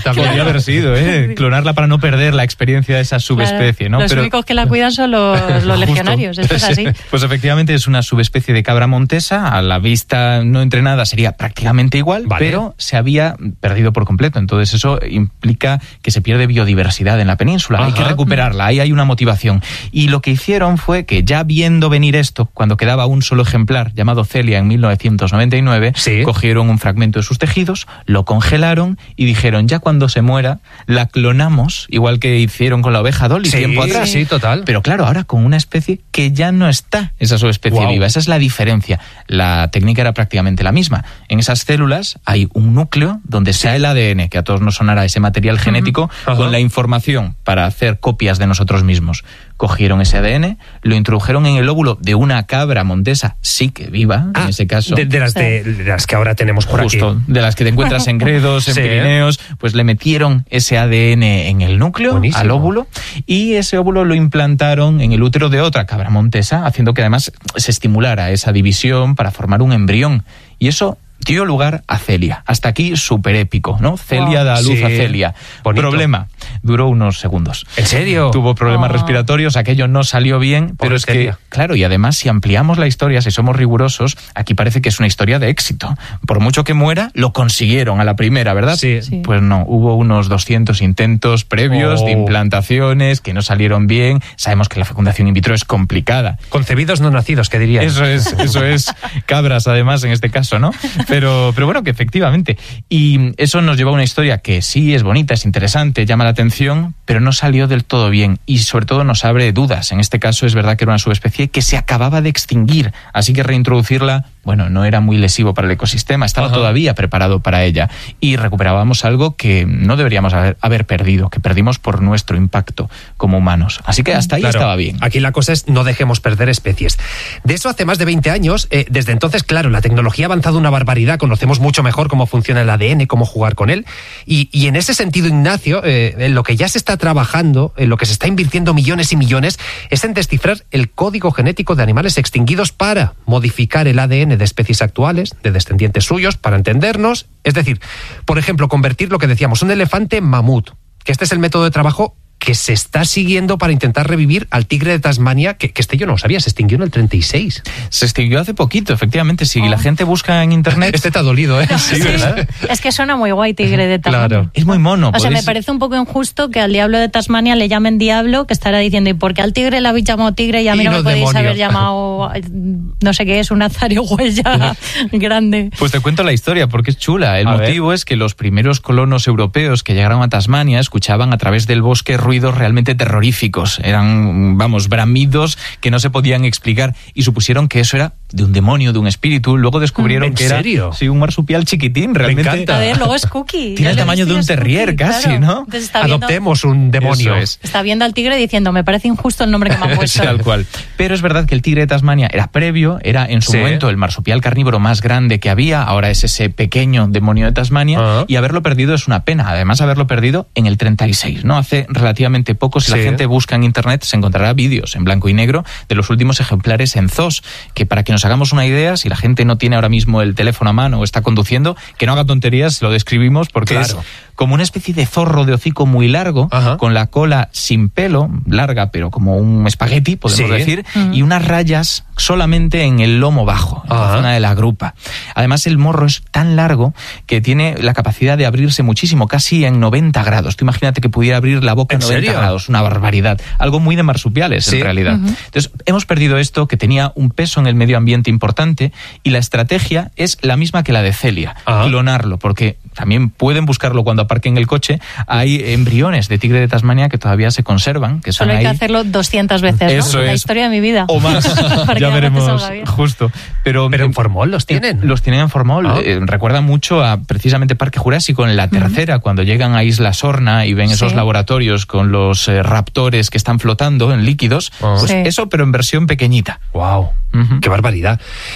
Podría haber sido, clonarla para no perder la experiencia de esa subespecie, ¿no? Los únicos que la cuidan son los legionarios, esto es así. Pues efectivamente es una subespecie de cabra montesa, a la vista no entrenada sería prácticamente igual, pero se había perdido por completo. Entonces eso implica que se pierde biodiversidad en la península. Hay que recuperarla, ahí hay una motivación. Y lo que hicieron fue que ya viendo venir esto, cuando quedaba un solo ejemplar llamado Celia en 1999, cogieron un fragmento de sus tejidos, lo congelaron y dijeron, ya cuando se muera, la clonamos, igual que hicieron con la oveja Dolly tiempo atrás. Sí, total. Pero claro, ahora con una especie que ya no está esa subespecie viva. Esa es la diferencia. La técnica era prácticamente la misma. En esas células hay un núcleo donde está el ADN, que a todos nos sonará ese material genético, con la información para hacer copias de nosotros mismos. Cogieron ese ADN, lo introdujeron en el óvulo de una cabra montesa, sí que viva, en ese caso. De las que ahora tenemos por aquí. Justo, de las que te encuentras en Gredos, en Pirineos, pues le metieron ese ADN en el núcleo, al óvulo, y ese óvulo lo implantaron en el útero de otra cabra montesa, haciendo que además se estimulara esa división para formar un embrión. Y eso dio lugar a Celia. Hasta aquí súper épico, ¿no? Celia da a luz a Celia. Bonito. Problema, duró unos segundos. ¿En serio? Tuvo problemas respiratorios, aquello no salió bien, pero es que, claro, y además si ampliamos la historia, si somos rigurosos, aquí parece que es una historia de éxito. Por mucho que muera, lo consiguieron a la primera, ¿verdad? Sí. Pues no, hubo unos 200 intentos previos de implantaciones que no salieron bien. Sabemos que la fecundación in vitro es complicada. Concebidos no nacidos, ¿qué dirían? Eso es. Cabras, además, en este caso, ¿no? Pero bueno, que efectivamente. Y eso nos lleva a una historia que sí es bonita, es interesante, llama la atención, pero no salió del todo bien. Y sobre todo nos abre dudas. En este caso es verdad que era una subespecie que se acababa de extinguir. Así que reintroducirla, bueno, no era muy lesivo para el ecosistema. Estaba todavía preparado para ella. Y recuperábamos algo que no deberíamos haber perdido, que perdimos por nuestro impacto como humanos. Así que hasta ahí estaba bien. Aquí la cosa es no dejemos perder especies. De eso hace más de 20 años. Desde entonces, claro, la tecnología ha avanzado una barbaridad. Conocemos mucho mejor cómo funciona el ADN, cómo jugar con él. Y en ese sentido, Ignacio, en lo que ya se está trabajando, en lo que se está invirtiendo millones y millones, es en descifrar el código genético de animales extinguidos para modificar el ADN de especies actuales, de descendientes suyos, para entendernos. Es decir, por ejemplo, convertir lo que decíamos, un elefante en mamut, que este es el método de trabajo que se está siguiendo para intentar revivir al tigre de Tasmania, que yo no lo sabía, se extinguió en el 36. Se extinguió hace poquito, efectivamente. Si la gente busca en internet... Este te ha dolido, ¿eh? Sí, ¿verdad? Es que suena muy guay, tigre de Tasmania. Claro. Es muy mono. O sea, me parece un poco injusto que al diablo de Tasmania le llamen diablo, que estará diciendo, ¿y por qué al tigre le habéis llamado tigre y a mí no me podéis haber llamado, no sé qué es, un nazario huella grande? Pues te cuento la historia, porque es chula. El motivo es que los primeros colonos europeos que llegaron a Tasmania escuchaban a través del bosque ruidos realmente terroríficos. Eran, bramidos que no se podían explicar y supusieron que eso era de un demonio, de un espíritu. Luego descubrieron que era un marsupial chiquitín, realmente. Me encanta. A ver, luego es Cookie. Tiene el tamaño de un terrier, casi, ¿no? Adoptemos un demonio. Está viendo al tigre diciendo, me parece injusto el nombre que me han puesto. Tal cual. Pero es verdad que el tigre de Tasmania era previo, era en su momento el marsupial carnívoro más grande que había, ahora es ese pequeño demonio de Tasmania, y haberlo perdido es una pena. Además, haberlo perdido en el 36, ¿no? Hace relativamente poco. Si la gente busca en internet, se encontrará vídeos en blanco y negro de los últimos ejemplares en zoos, que para que nos hagamos una idea, si la gente no tiene ahora mismo el teléfono a mano o está conduciendo, que no haga tonterías, lo describimos, porque es como una especie de zorro de hocico muy largo, con la cola sin pelo, larga, pero como un espagueti, podemos decir, y unas rayas solamente en el lomo bajo, en la zona de la grupa. Además, el morro es tan largo que tiene la capacidad de abrirse muchísimo, casi en 90 grados. Tú imagínate que pudiera abrir la boca en 90 grados, una barbaridad. Algo muy de marsupiales, en realidad. Entonces, hemos perdido esto, que tenía un peso en el medio ambiente importante, y la estrategia es la misma que la de Celia, clonarlo, porque también pueden buscarlo cuando aparquen el coche. Hay embriones de tigre de Tasmania que todavía se conservan, que solo hay que hacerlo 200 veces, Eso ¿no? es. La historia de mi vida. O más, ya veremos, justo. Pero en formol los tienen. Los tienen en formol. Recuerda mucho a precisamente Parque Jurásico en la tercera, cuando llegan a Isla Sorna y ven esos laboratorios con los raptores que están flotando en líquidos. Pues eso, pero en versión pequeñita. ¡Wow! ¡Qué barbaridad!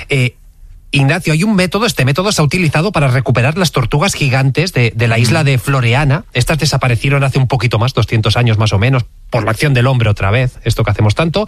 Ignacio, hay un método, este método se ha utilizado para recuperar las tortugas gigantes de la isla de Floreana. Estas desaparecieron hace un poquito más, 200 años más o menos, por la acción del hombre otra vez, esto que hacemos tanto.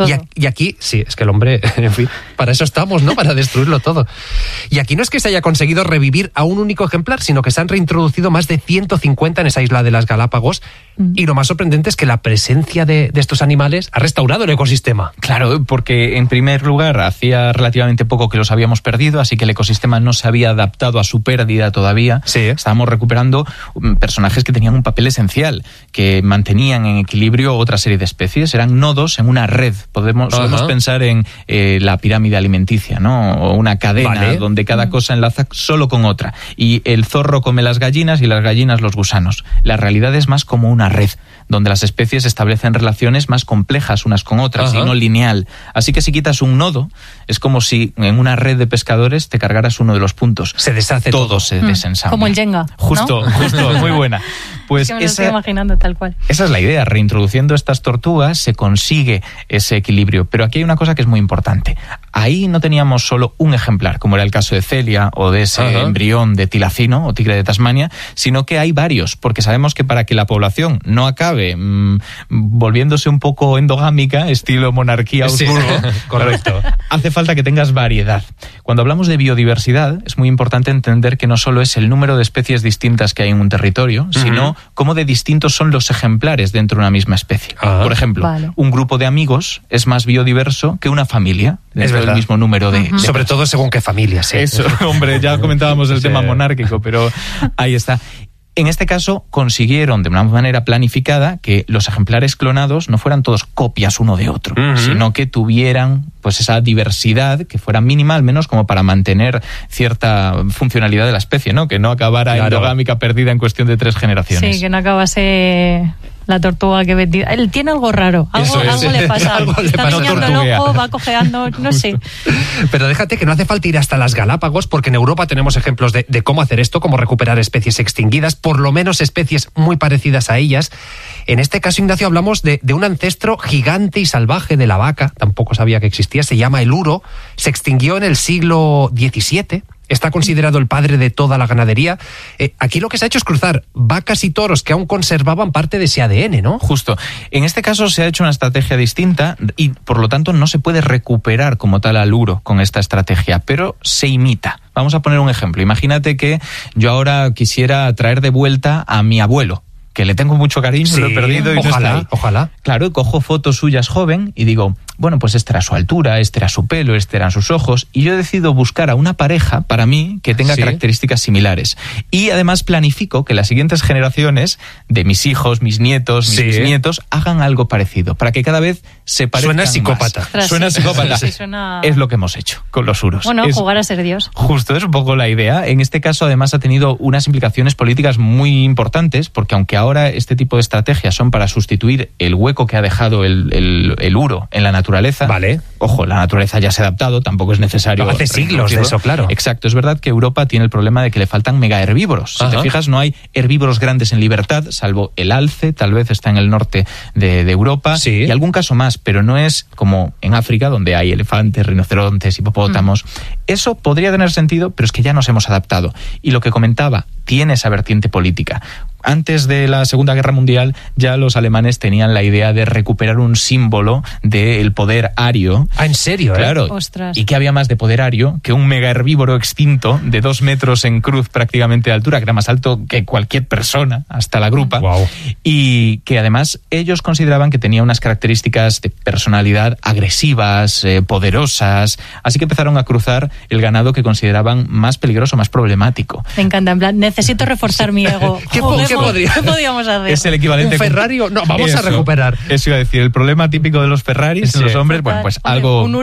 Y aquí, sí, es que el hombre, en fin, para eso estamos, ¿no? Para destruirlo todo. Y aquí no es que se haya conseguido revivir a un único ejemplar, sino que se han reintroducido más de 150 en esa isla de las Galápagos. Y lo más sorprendente es que la presencia de estos animales ha restaurado el ecosistema. Claro, porque en primer lugar hacía relativamente poco que los habíamos perdido, así que el ecosistema no se había adaptado a su pérdida todavía. Sí. Estábamos recuperando personajes que tenían un papel esencial, que mantenían en equilibrio otra serie de especies, eran nodos en una red. Podemos pensar en la pirámide alimenticia, ¿no? O una cadena donde cada cosa enlaza solo con otra. Y el zorro come las gallinas y las gallinas los gusanos. La realidad es más como una red, donde las especies establecen relaciones más complejas unas con otras y no lineal. Así que si quitas un nodo, es como si en una red de pescadores te cargaras uno de los puntos. Se deshace todo. Se desensambla. Como el Jenga, ¿no? Justo, muy buena. Pues me lo estoy imaginando tal cual. Esa es la idea. Reintroduciendo estas tortugas se consigue ese equilibrio. Pero aquí hay una cosa que es muy importante. Ahí no teníamos solo un ejemplar, como era el caso de Celia o de ese embrión de tilacino o tigre de Tasmania, sino que hay varios, porque sabemos que para que la población no acabe volviéndose un poco endogámica, estilo monarquía Habsburgo, correcto, hace falta que tengas variedad. Cuando hablamos de biodiversidad, es muy importante entender que no solo es el número de especies distintas que hay en un territorio, sino cómo de distintos son los ejemplares dentro de una misma especie. Por ejemplo, un grupo de amigos es más biodiverso que una familia dentro del mismo número de sobre todo según qué familia, sí. Eso, hombre, ya comentábamos el tema monárquico, pero ahí está. En este caso, consiguieron de una manera planificada que los ejemplares clonados no fueran todos copias uno de otro, sino que tuvieran pues esa diversidad que fuera mínima, al menos como para mantener cierta funcionalidad de la especie, ¿no? Que no acabara endogámica perdida en cuestión de 3 generaciones. Sí, que no acabase la tortuga que vendía. Él tiene algo raro, algo le pasa. Está guiñando el ojo, va cojeando, no sé. Pero déjate que no hace falta ir hasta las Galápagos, porque en Europa tenemos ejemplos de cómo hacer esto, cómo recuperar especies extinguidas, por lo menos especies muy parecidas a ellas. En este caso, Ignacio, hablamos de un ancestro gigante y salvaje de la vaca, tampoco sabía que existía, se llama el uro, se extinguió en el siglo XVII. Está considerado el padre de toda la ganadería. Aquí lo que se ha hecho es cruzar vacas y toros que aún conservaban parte de ese ADN, ¿no? Justo. En este caso se ha hecho una estrategia distinta y, por lo tanto, no se puede recuperar como tal al uro con esta estrategia, pero se imita. Vamos a poner un ejemplo. Imagínate que yo ahora quisiera traer de vuelta a mi abuelo, que le tengo mucho cariño, lo he perdido y ojalá. Claro, cojo fotos suyas joven y digo, bueno, pues esta era su altura, este era su pelo, este eran sus ojos, y yo decido buscar a una pareja para mí que tenga características similares. Y además planifico que las siguientes generaciones de mis hijos, mis nietos, mis bisnietos, hagan algo parecido, para que cada vez se parezcan Suena psicópata. Más. Suena psicópata. Suena... Es lo que hemos hecho con los uros. Bueno, jugar a ser Dios. Justo, es un poco la idea. En este caso, además, ha tenido unas implicaciones políticas muy importantes, porque aunque ahora este tipo de estrategias son para sustituir el hueco que ha dejado el uro en la naturaleza. Vale. Ojo, la naturaleza ya se ha adaptado, tampoco es necesario. Hace siglos de eso, claro. Exacto, es verdad que Europa tiene el problema de que le faltan megaherbívoros. Si te fijas, no hay herbívoros grandes en libertad, salvo el alce, tal vez está en el norte de Europa, y algún caso más, pero no es como en África, donde hay elefantes, rinocerontes, hipopótamos. Eso podría tener sentido, pero es que ya nos hemos adaptado. Y lo que comentaba, tiene esa vertiente política. Antes de la Segunda Guerra Mundial ya los alemanes tenían la idea de recuperar un símbolo del poder ario. Ah, ¿en serio? Claro. Ostras. ¿Y qué había más de poder ario que un mega herbívoro extinto de 2 metros en cruz prácticamente de altura, que era más alto que cualquier persona, hasta la grupa? Wow. Y que además ellos consideraban que tenía unas características de personalidad agresivas, poderosas, así que empezaron a cruzar el ganado que consideraban más peligroso, más problemático. Me encanta, en plan, necesito reforzar mi ego. ¿Qué podríamos hacer? Es el equivalente. ¿Un Ferrari? No, vamos a recuperar. Eso iba a decir, el problema típico de los Ferraris, los hombres, bueno, pues algo... Un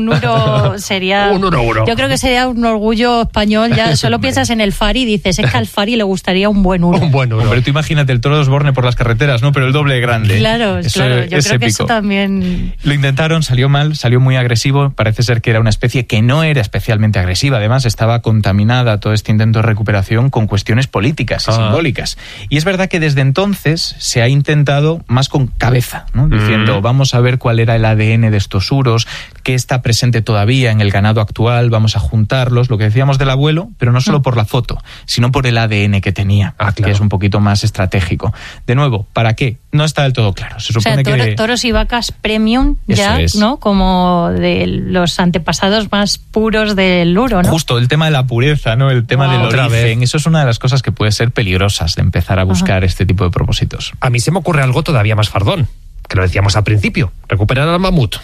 uro sería... un uro. Yo creo que sería un orgullo español. Ya solo piensas en el Fari y dices, es que al Fari le gustaría un buen uro. Un buen uro. Hombre, tú imagínate el toro de Osborne por las carreteras, ¿no? Pero el doble de grande. Claro. Yo creo épico. Que eso también... Lo intentaron, salió mal, salió muy agresivo. Parece ser que era una especie que no era especialmente agresiva. Además, estaba contaminada todo este intento de recuperación con cuestiones políticas y simbólicas. Y es verdad que desde entonces se ha intentado más con cabeza, ¿no? Diciendo, vamos a ver cuál era el ADN de estos uros, qué está presente todavía en el ganado actual, vamos a juntarlos, lo que decíamos del abuelo, pero no solo por la foto, sino por el ADN que tenía, claro. Que es un poquito más estratégico. De nuevo, ¿para qué? no está del todo claro. Se supone que toros y vacas premium ya, ¿no? Como de los antepasados más puros del luro, ¿no? Justo, el tema de la pureza, ¿no? El tema del origen. Eso es una de las cosas que puede ser peligrosas de empezar a buscar este tipo de propósitos. A mí se me ocurre algo todavía más fardón, que lo decíamos al principio, recuperar al mamut.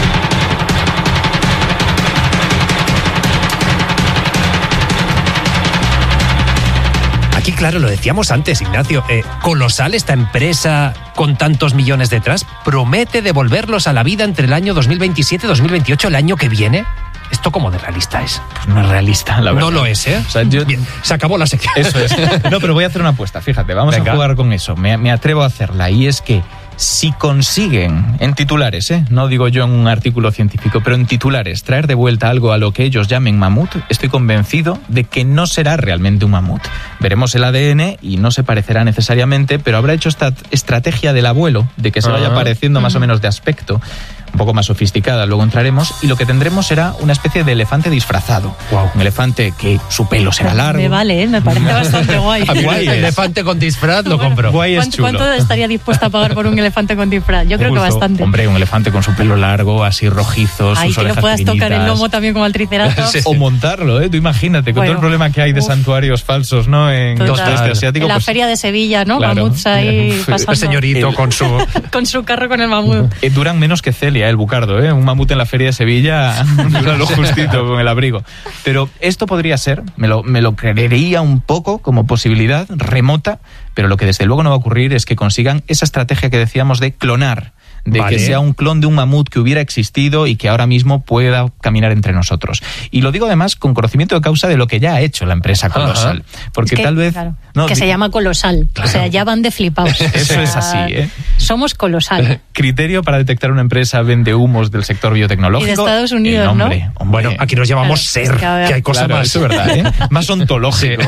Aquí, claro, lo decíamos antes, Ignacio, colosal esta empresa con tantos millones detrás, promete devolverlos a la vida entre el año 2027 y 2028, el año que viene. ¿Esto cómo de realista es? Pues no es realista, la verdad. No lo es, ¿eh? O sea, Bien, se acabó la sección. Eso es. No, pero voy a hacer una apuesta, fíjate, vamos a jugar con eso. Me atrevo a hacerla, y es que si consiguen, en titulares, no digo yo en un artículo científico, pero en titulares, traer de vuelta algo a lo que ellos llamen mamut, estoy convencido de que no será realmente un mamut. Veremos el ADN y no se parecerá necesariamente, pero habrá hecho esta estrategia del abuelo, de que se vaya pareciendo más o menos de aspecto, un poco más sofisticada, luego entraremos, y lo que tendremos será una especie de elefante disfrazado. Wow. Un elefante que su pelo será largo. Me vale, me parece bastante guay. Guay, elefante con disfraz lo compro. Guay es chulo. ¿Cuánto estaría dispuesta a pagar por un elefante con disfraz? Yo creo que bastante. Hombre, un elefante con su pelo largo, así rojizo, sus orejas que lo puedas finitas. Tocar el lomo también como el triceratops. O montarlo, tú imagínate, con todo el problema que hay de santuarios falsos, ¿no? En los este asiático. En la feria de Sevilla, ¿no? Claro. Mamuts ahí pasando. El señorito con su carro con el mamut. Duran menos que Celia, el bucardo, Un mamut en la feria de Sevilla dura lo justito con el abrigo. Pero esto podría ser, me lo creería un poco como posibilidad remota, pero lo que desde luego no va a ocurrir es que consigan esa estrategia que decíamos de clonar, de que sea un clon de un mamut que hubiera existido y que ahora mismo pueda caminar entre nosotros. Y lo digo además con conocimiento de causa de lo que ya ha hecho la empresa Colosal. Porque tal vez... Claro, que se llama Colosal. Claro. O sea, ya van de flipados. Eso es así, Somos Colosal. Criterio para detectar una empresa vende humos del sector biotecnológico. Y de Estados Unidos, ¿no? Bueno, aquí nos llamamos SER, que hay cosas más. Eso es verdad, más ontológico.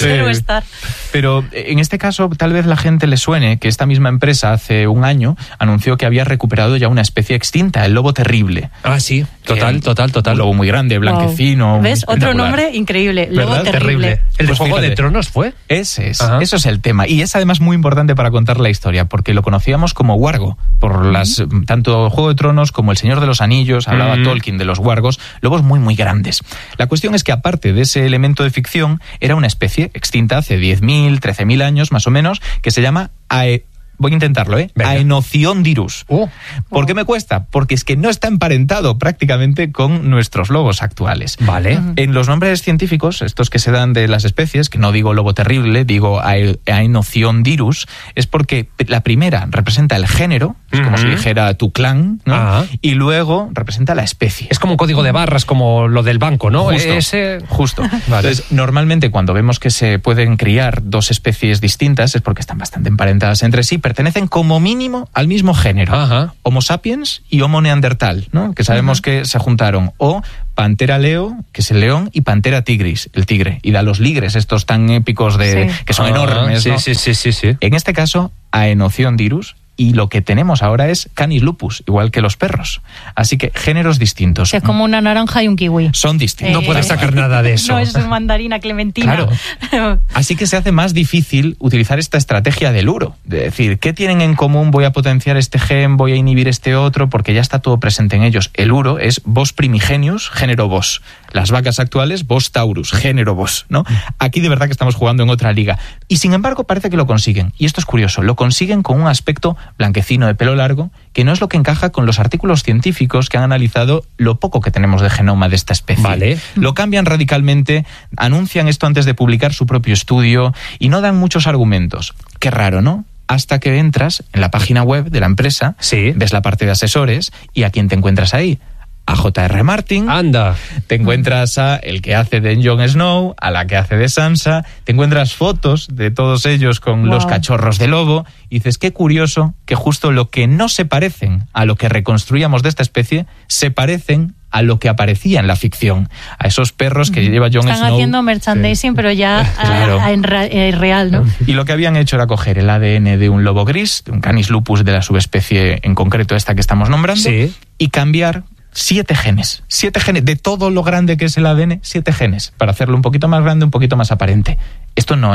Pero en este caso, tal vez la gente le suene que esta misma empresa hace un año anunció que había recuperado ya una especie extinta, el lobo terrible. Ah, sí, total. Un lobo muy grande, blanquecino. ¿Ves? Otro nombre increíble, lobo terrible. ¿El de Juego de Tronos fue? Eso es el tema. Y es además muy importante para contar la historia, porque lo conocíamos como wargo, por tanto Juego de Tronos como El Señor de los Anillos, hablaba Tolkien de los wargos, lobos muy, muy grandes. La cuestión es que aparte de ese elemento de ficción, era una especie extinta hace 10.000, 13.000 años más o menos, que se llama voy a intentarlo, Aenocyon-dirus. ¿Por qué me cuesta? Porque es que no está emparentado prácticamente con nuestros lobos actuales. Vale. En los nombres científicos, estos que se dan de las especies, que no digo lobo terrible, digo Aenocyon-dirus, es porque la primera representa el género, es como si dijera tu clan, ¿no? Y luego representa la especie. Es como un código de barras, como lo del banco, ¿no? Justo. Vale. Entonces, normalmente cuando vemos que se pueden criar dos especies distintas es porque están bastante emparentadas entre sí, pertenecen como mínimo al mismo género. Homo sapiens y Homo neandertal, ¿no? Que sabemos que se juntaron. O Pantera leo, que es el león, y Pantera tigris, el tigre. Y da los ligres, estos tan épicos que son enormes, ¿no? Sí. En este caso, Aenocyon-dirus. Y lo que tenemos ahora es Canis lupus, igual que los perros. Así que géneros distintos. Que es como una naranja y un kiwi. Son distintos. No puedes sacar nada de eso. No es mandarina, clementina. Claro. Así que se hace más difícil utilizar esta estrategia del uro. De decir, ¿qué tienen en común? Voy a potenciar este gen, voy a inhibir este otro, porque ya está todo presente en ellos. El uro es Bos primigenius, género Bos. Las vacas actuales, Bos taurus, género Bos, ¿no? Aquí de verdad que estamos jugando en otra liga. Y sin embargo parece que lo consiguen. Y esto es curioso. Lo consiguen con un aspecto blanquecino de pelo largo, que no es lo que encaja con los artículos científicos que han analizado lo poco que tenemos de genoma de esta especie. Vale. Lo cambian radicalmente, anuncian esto antes de publicar su propio estudio y no dan muchos argumentos. Qué raro, ¿no? Hasta que entras en la página web de la empresa, ves la parte de asesores y ¿a quién te encuentras ahí? A J.R. Martin. Anda. Te encuentras a el que hace de Jon Snow, a la que hace de Sansa, te encuentras fotos de todos ellos con los cachorros de lobo, y dices, qué curioso que justo lo que no se parecen a lo que reconstruíamos de esta especie, se parecen a lo que aparecía en la ficción, a esos perros que lleva Jon Snow. Están haciendo merchandising, pero ya en real, ¿no? Y lo que habían hecho era coger el ADN de un lobo gris, de un Canis lupus de la subespecie en concreto esta que estamos nombrando, y cambiar 7 genes, de todo lo grande que es el ADN, 7 genes, para hacerlo un poquito más grande, un poquito más aparente. Esto no es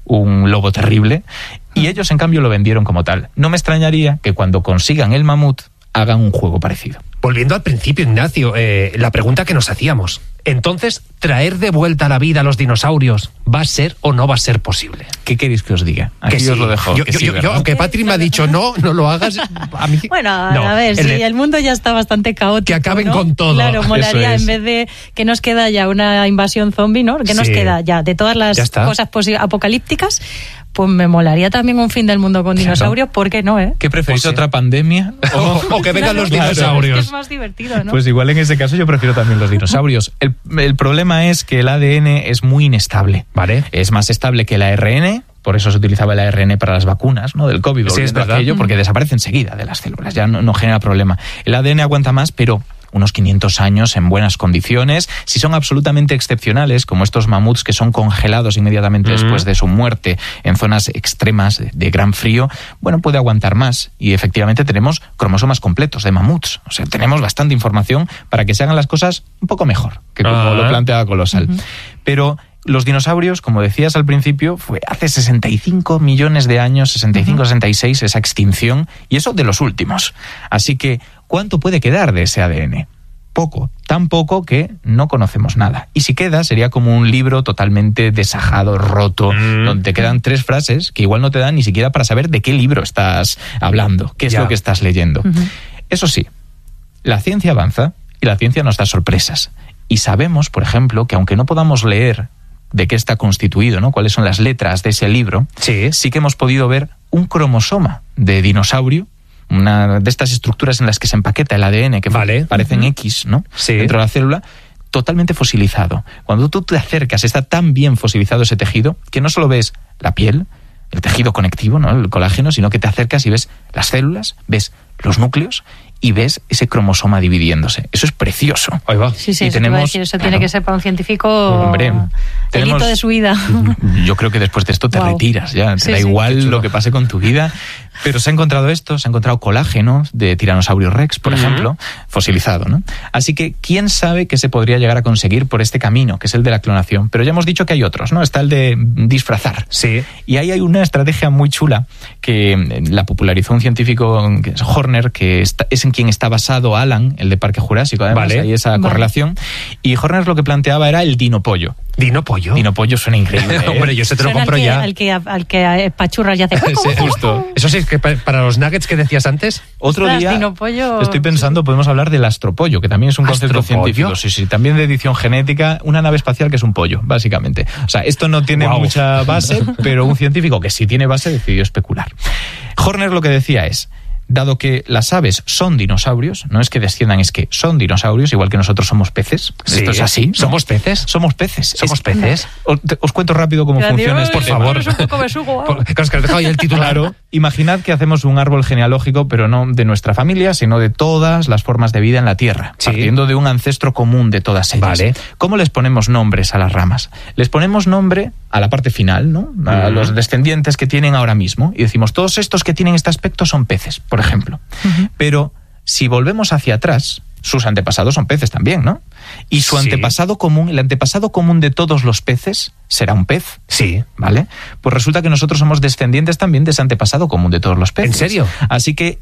un lobo terrible, y ellos en cambio lo vendieron como tal. No me extrañaría que cuando consigan el mamut hagan un juego parecido. Volviendo al principio, Ignacio, la pregunta que nos hacíamos. Entonces, ¿traer de vuelta a la vida a los dinosaurios va a ser o no va a ser posible? ¿Qué queréis que os diga? Aquí que os lo dejo. Yo, aunque Patri me ha dicho no lo hagas, a mí... Bueno, a ver, el mundo ya está bastante caótico. Que acaben con todo. Claro, molaría en vez de que nos queda ya una invasión zombie, ¿no? Que nos queda ya de todas las cosas apocalípticas. Pues me molaría también un fin del mundo con dinosaurios, ¿por qué no, ¿Qué preferís, otra pandemia? O que vengan los dinosaurios. Es más divertido, ¿no? Pues igual en ese caso yo prefiero también los dinosaurios. El problema es que el ADN es muy inestable. Vale. Es más estable que el ARN, por eso se utilizaba el ARN para las vacunas, ¿no? Del COVID, sí, es verdad. Aquello, porque desaparece enseguida de las células, ya no genera problema. El ADN aguanta más, pero unos 500 años en buenas condiciones. Si son absolutamente excepcionales, como estos mamuts que son congelados inmediatamente después de su muerte en zonas extremas de gran frío, bueno, puede aguantar más. Y efectivamente tenemos cromosomas completos de mamuts. O sea, tenemos bastante información para que se hagan las cosas un poco mejor que como lo planteaba Colosal. Pero los dinosaurios, como decías al principio, fue hace 65 millones de años, 65, 66, esa extinción, y eso de los últimos. Así que, ¿cuánto puede quedar de ese ADN? Poco, tan poco que no conocemos nada. Y si queda, sería como un libro totalmente desajado, roto, donde te quedan 3 frases que igual no te dan ni siquiera para saber de qué libro estás hablando, qué es lo que estás leyendo. Eso sí, la ciencia avanza y la ciencia nos da sorpresas. Y sabemos, por ejemplo, que aunque no podamos leer de qué está constituido, ¿no? Cuáles son las letras de ese libro, sí que hemos podido ver un cromosoma de dinosaurio, una de estas estructuras en las que se empaqueta el ADN, que parecen X, ¿no? Dentro de la célula, totalmente fosilizado. Cuando tú te acercas, está tan bien fosilizado ese tejido que no solo ves la piel, el tejido conectivo, ¿no? El colágeno, sino que te acercas y ves las células, ves los núcleos y ves ese cromosoma dividiéndose. Eso es precioso. Ahí va. Sí, y tenemos, eso tiene que ser para un científico, hombre, el hito de su vida. Yo creo que después de esto te retiras, ya te da igual lo que pase con tu vida. Pero se ha encontrado esto, se ha encontrado colágeno de Tyrannosaurus Rex, por ejemplo, fosilizado, ¿no? Así que, ¿quién sabe qué se podría llegar a conseguir por este camino, que es el de la clonación? Pero ya hemos dicho que hay otros, ¿no? Está el de disfrazar. Sí. Y ahí hay una estrategia muy chula que la popularizó un científico, que es Horner, que es en quien está basado Alan, el de Parque Jurásico, además, hay esa correlación. Y Horner lo que planteaba era el dinopollo. ¿Dinopollo? Dinopollo suena increíble, ¿eh? Hombre, yo se te lo compro ya. Al que pachurras y hace... Justo. Eso sí, que para los nuggets que decías antes. Otro día dinopollo, estoy pensando, podemos hablar del astropollo, que también es un concepto científico. Sí, también de edición genética, una nave espacial que es un pollo, básicamente. O sea, esto no tiene mucha base, pero un científico que sí tiene base decidió especular. Horner lo que decía es, dado que las aves son dinosaurios, no es que desciendan, es que son dinosaurios, igual que nosotros somos peces. Sí. Esto es así. ¿Somos peces? Somos peces. ¿Somos peces? Os cuento rápido cómo funciona este, por favor. Es un poco besugo. Que os dejado ahí el titular. Claro. Imaginad que hacemos un árbol genealógico, pero no de nuestra familia, sino de todas las formas de vida en la Tierra, partiendo de un ancestro común de todas ellas. Vale. ¿Cómo les ponemos nombres a las ramas? Les ponemos nombre a la parte final, ¿no? A los descendientes que tienen ahora mismo. Y decimos, todos estos que tienen este aspecto son peces, por ejemplo. Pero si volvemos hacia atrás, sus antepasados son peces también, ¿no? Y su antepasado común, el antepasado común de todos los peces, será un pez. Sí. ¿Vale? Pues resulta que nosotros somos descendientes también de ese antepasado común de todos los peces. ¿En serio? Así que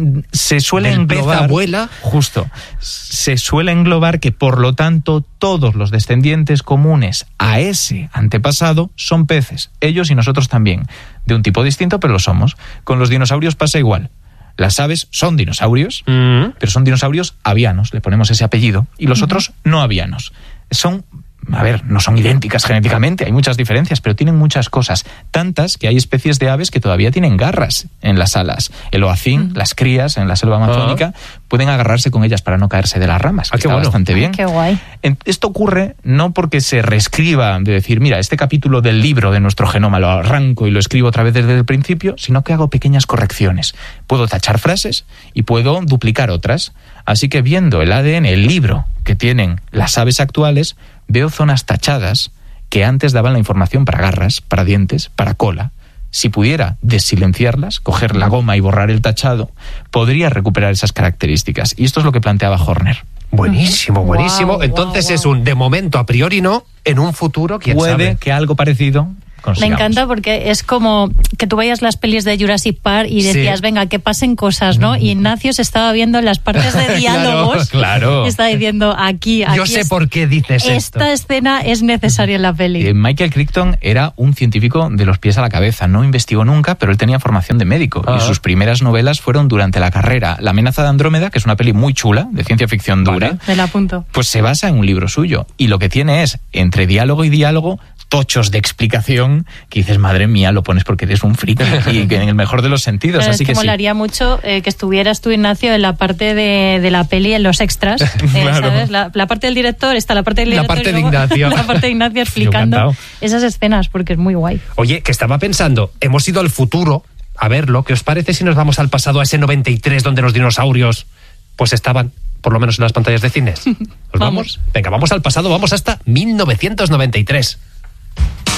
se suele englobar... pez abuela. Justo. Se suele englobar que, por lo tanto, todos los descendientes comunes a ese antepasado son peces. Ellos y nosotros también. De un tipo distinto, pero lo somos. Con los dinosaurios pasa igual. Las aves son dinosaurios, pero son dinosaurios avianos, le ponemos ese apellido, y los otros no avianos. Son, no son idénticas genéticamente, hay muchas diferencias, pero tienen muchas cosas. Tantas que hay especies de aves que todavía tienen garras en las alas. El oacín, las crías en la selva amazónica, pueden agarrarse con ellas para no caerse de las ramas. Que está bastante bien. Qué guay. Esto ocurre no porque se reescriba, de decir, mira, este capítulo del libro de nuestro genoma lo arranco y lo escribo otra vez desde el principio, sino que hago pequeñas correcciones. Puedo tachar frases y puedo duplicar otras. Así que viendo el ADN, el libro que tienen las aves actuales, veo zonas tachadas que antes daban la información para garras, para dientes, para cola. Si pudiera desilenciarlas, coger la goma y borrar el tachado, podría recuperar esas características. Y esto es lo que planteaba Horner. Buenísimo, buenísimo. Entonces es un de momento a priori no, en un futuro, quién sabe. Puede que algo parecido consigamos. Me encanta porque es como que tú veías las pelis de Jurassic Park y decías, venga, que pasen cosas, ¿no? Y Ignacio se estaba viendo las partes de diálogos. Claro. Está diciendo, aquí yo sé por qué dices esto. Esta escena es necesaria en la peli. Michael Crichton era un científico de los pies a la cabeza. No investigó nunca, pero él tenía formación de médico. Y sus primeras novelas fueron durante la carrera. La amenaza de Andrómeda, que es una peli muy chula, de ciencia ficción dura. Me la apunto. Pues se basa en un libro suyo. Y lo que tiene es, entre diálogo y diálogo, tochos de explicación que dices, madre mía, lo pones porque eres un friki y que en el mejor de los sentidos. Pero así es que molaría mucho que estuvieras tú, Ignacio, en la parte de la peli, en los extras. Claro. ¿Sabes? La parte del director está la parte del director. La parte de Ignacio. La parte de Ignacio explicando esas escenas, porque es muy guay. Oye, que estaba pensando, hemos ido al futuro a verlo. ¿Qué os parece si nos vamos al pasado, a ese 93, donde los dinosaurios pues estaban, por lo menos en las pantallas de cines? ¿Nos vamos? Venga, vamos al pasado, vamos hasta 1993.